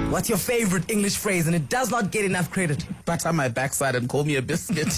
What's your favorite English phrase? And it does not get enough credit. Butter my backside and call me a biscuit.